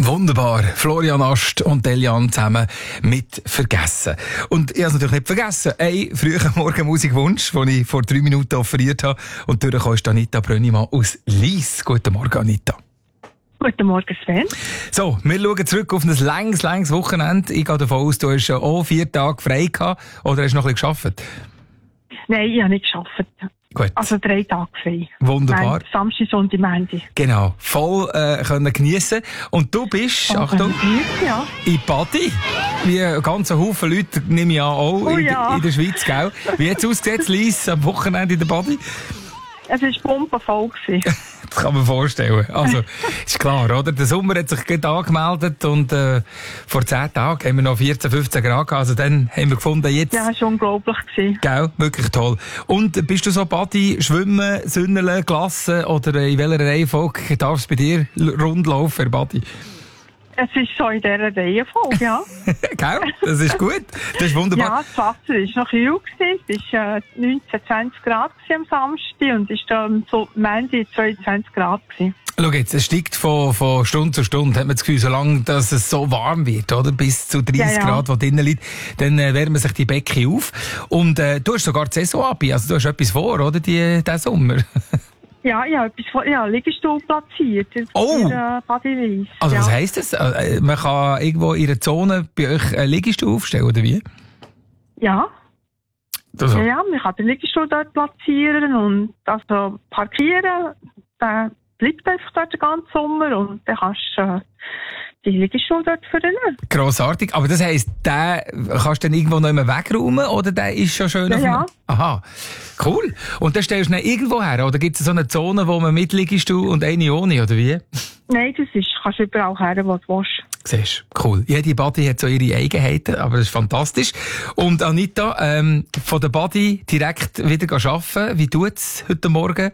Wunderbar. Florian Ast und Delian zusammen mit «Vergessen». Und ich habe es natürlich nicht vergessen. Ein früher Morgenmusikwunsch, den ich vor 3 Minuten offeriert habe. Und durchgekommen ist Anita Brönnimann aus Lyss. Guten Morgen, Anita. Guten Morgen, Sven. So, wir schauen zurück auf ein langes Wochenende. Ich gehe davon aus, du hast schon auch 4 Tage frei gehabt. Oder hast du noch ein bisschen gearbeitet? Nein, ich habe nicht gearbeitet. Gut. Also 3 Tage frei. Wunderbar. Samstag, Sonntag, Montag. Genau. Voll können geniessen. Und du bist, Achtung, ja. in Badi. Wie ein ganzer Haufen Leute, nehme ich an, auch in der Schweiz, gell? Wie hat es ausgesehen, Lyss, am Wochenende in der Badi? Es war bombenvoll. Das kann man vorstellen. Also, ist klar, oder? Der Sommer hat sich gerade angemeldet und vor 10 Tagen haben wir noch 14, 15 Grad gehabt. Also dann haben wir gefunden, jetzt... Ja, das war unglaublich. Gell? Wirklich toll. Und bist du so Badi, Schwimmen, Sünneln, Glassen oder in welcher Reihenfolge darf es bei dir rundlaufen, Badi? Es ist so in dieser Reihenfolge, ja. Gell? Das ist gut. Das ist wunderbar. Ja, das Wasser war noch kühl. Es war 19, 20 Grad am Samstag und es war so Montag 22 Grad. Schau jetzt, es steigt von Stunde zu Stunde, hat man das Gefühl, solange dass es so warm wird, oder? Bis zu 30 Grad, wo drinnen liegt, dann wärmen sich die Becken auf. Und du hast sogar die Saison ab, also du hast etwas vor, oder, diesen Sommer? Ja, ich habe Liegestuhl platziert. Oh! Badi Lyss. Also was heisst das? Man kann irgendwo in einer Zone bei euch einen Liegestuhl aufstellen, oder wie? Ja. Also. Ja, man kann den Liegestuhl dort platzieren und also parkieren. Der bleibt einfach dort den ganzen Sommer und dann kannst du die Liegestuhl dort vernehmen. Grossartig. Aber das heisst, den kannst du dann irgendwo noch mehr wegräumen oder der ist schon schön auf Ja. Aha, cool. Und dann stellst du ihn irgendwo her? Oder gibt es so eine Zone, wo man mit Liegestuhl und eine ohne, oder wie? Nein, kannst du überall her, wo du willst. Siehst du, cool. Jede Badi hat so ihre Eigenheiten, aber das ist fantastisch. Und Anita, von der Badi direkt wieder arbeiten. Wie tut's heute Morgen?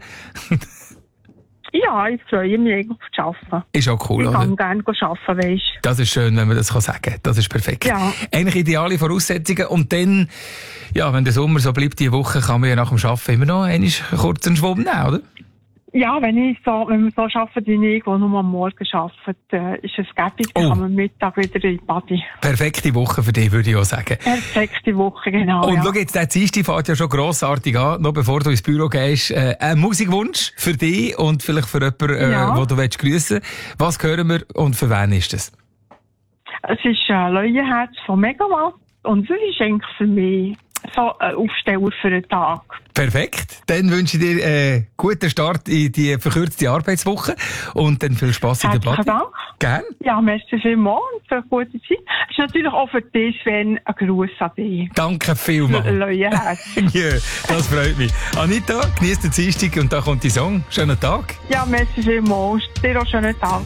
Ja, ich freue mich eigentlich auf das Arbeiten. Ist auch cool, ich oder? kann gerne arbeiten, weisst du. Das ist schön, wenn man das sagen kann. Das ist perfekt. Ja. Eigentlich ideale Voraussetzungen. Und dann, ja, wenn der Sommer so bleibt, diese Woche, kann man ja nach dem Arbeiten immer noch kurz einen Schwumm nehmen, oder? Ja, wenn wir so arbeiten wie ich, wo nur am Morgen arbeite, ist es gäbig, dann kann man Mittag wieder in die Badi. Perfekte Woche für dich, würde ich auch sagen. Perfekte Woche, genau. Und schau jetzt, der Dienstag fährt ja schon grossartig an, noch bevor du ins Büro gehst. Ein Musikwunsch für dich und vielleicht für jemanden, den du grüssen willst. Was hören wir und für wen ist das? Es ist ein Leuenherz von Megawatt und das ist eigentlich für mich so ein Aufsteller für einen Tag. Perfekt. Dann wünsche ich dir einen guten Start in die verkürzte Arbeitswoche und dann viel Spass in der Badi. Herzlichen Dank. Gern. Ja, merci vielmals für eine gute Zeit. Es ist natürlich auch für dich, Sven, ein Gruß an dich. Danke vielmals. Leuenherz. Ja, das freut mich. Anita, genieß den Dienstag und da kommt die Song. Schönen Tag. Ja, merci vielmals. Dir auch einen schönen Tag.